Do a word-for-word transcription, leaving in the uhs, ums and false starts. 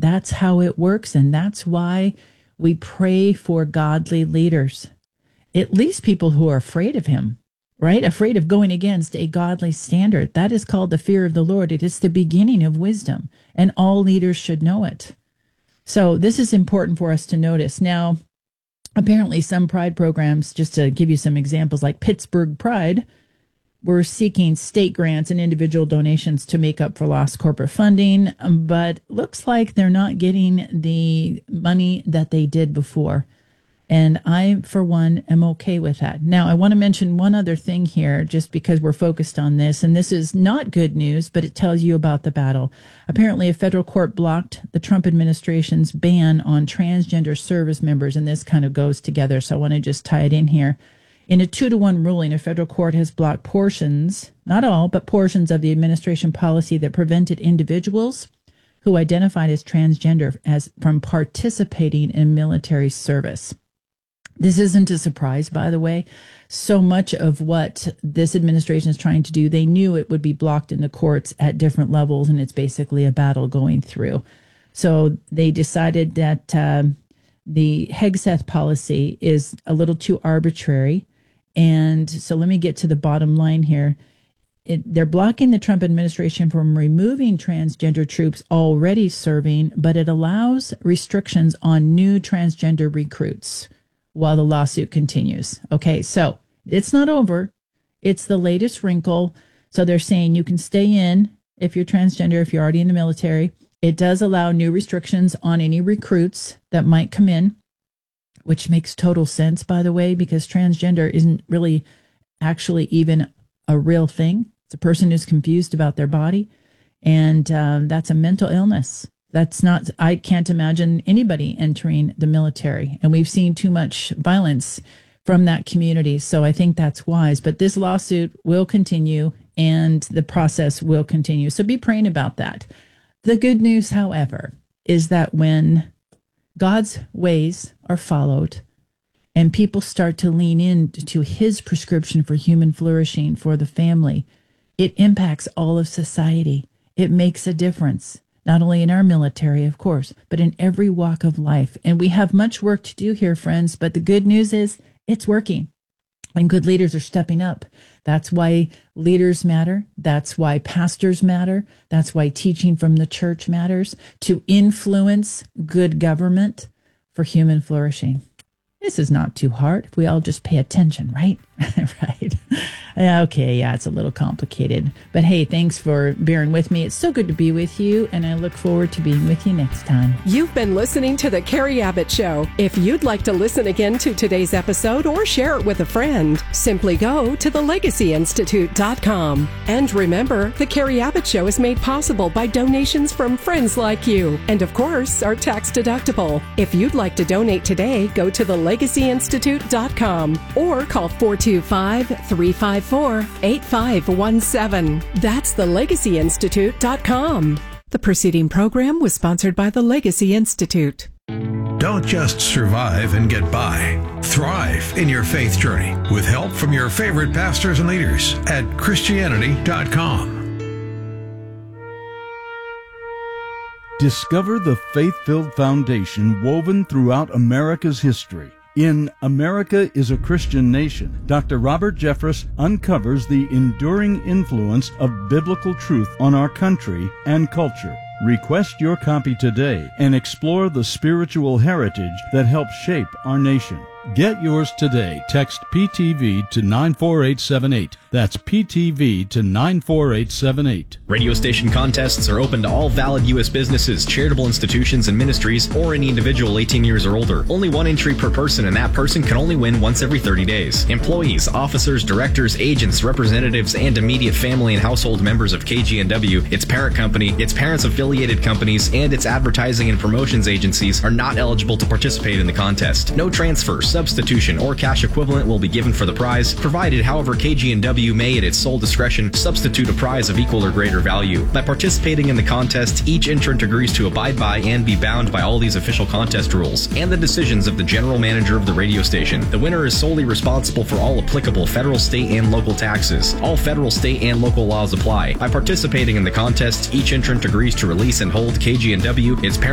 That's how it works. And that's why we pray for godly leaders, at least people who are afraid of him, right? Afraid of going against a godly standard. That is called the fear of the Lord. It is the beginning of wisdom, and all leaders should know it. So this is important for us to notice. Now, apparently some Pride programs, just to give you some examples, like Pittsburgh Pride, were seeking state grants and individual donations to make up for lost corporate funding, but looks like they're not getting the money that they did before. And I, for one, am okay with that. Now, I want to mention one other thing here, just because we're focused on this, and this is not good news, but it tells you about the battle. Apparently, a federal court blocked the Trump administration's ban on transgender service members, and this kind of goes together, so I want to just tie it in here. In a two to one ruling, a federal court has blocked portions, not all, but portions of the administration policy that prevented individuals who identified as transgender as from participating in military service. This isn't a surprise, by the way. So much of what this administration is trying to do, they knew it would be blocked in the courts at different levels, and it's basically a battle going through. So they decided that uh, the Hegseth policy is a little too arbitrary. And so let me get to the bottom line here. It, they're blocking the Trump administration from removing transgender troops already serving, but it allows restrictions on new transgender recruits while the lawsuit continues. Okay, so it's not over. It's the latest wrinkle. So they're saying you can stay in if you're transgender, if you're already in the military. It does allow new restrictions on any recruits that might come in, which makes total sense, by the way, because transgender isn't really actually even a real thing. It's a person who's confused about their body, and um, that's a mental illness. That's not, I can't imagine anybody entering the military. And we've seen too much violence from that community. So I think that's wise. But this lawsuit will continue and the process will continue. So be praying about that. The good news, however, is that when God's ways are followed and people start to lean into his prescription for human flourishing for the family, it impacts all of society. It makes a difference. Not only in our military, of course, but in every walk of life. And we have much work to do here, friends. But the good news is it's working. And good leaders are stepping up. That's why leaders matter. That's why pastors matter. That's why teaching from the church matters, to influence good government for human flourishing. This is not too hard if we all just pay attention, right? Right. Okay, yeah, it's a little complicated. But hey, thanks for bearing with me. It's so good to be with you, and I look forward to being with you next time. You've been listening to The Carrie Abbott Show. If you'd like to listen again to today's episode or share it with a friend, simply go to the legacy institute dot com. And remember, The Carrie Abbott Show is made possible by donations from friends like you, and of course, are tax deductible. If you'd like to donate today, go to the legacy institute dot com or call four two five, three five four, eight five one seven. That's the legacy institute dot com. The preceding program was sponsored by the Legacy Institute. Don't just survive and get by. Thrive in your faith journey with help from your favorite pastors and leaders at Christianity dot com. Discover the faith-filled foundation woven throughout America's history. In America is a Christian Nation, Doctor Robert Jeffress uncovers the enduring influence of biblical truth on our country and culture. Request your copy today and explore the spiritual heritage that helped shape our nation. Get yours today. Text P T V to nine four eight seven eight. That's P T V to nine four eight seven eight. Radio station contests are open to all valid U S businesses, charitable institutions, and ministries, or any individual eighteen years or older. Only one entry per person, and that person can only win once every thirty days. Employees, officers, directors, agents, representatives, and immediate family and household members of K G N W, its parent company, its parents' affiliated companies, and its advertising and promotions agencies are not eligible to participate in the contest. No transfers, substitution, or cash equivalent will be given for the prize, provided, however, K G N W may, at its sole discretion, substitute a prize of equal or greater value. By participating in the contest, each entrant agrees to abide by and be bound by all these official contest rules and the decisions of the general manager of the radio station. The winner is solely responsible for all applicable federal, state, and local taxes. All federal, state, and local laws apply. By participating in the contest, each entrant agrees to release and hold K G N W, its parent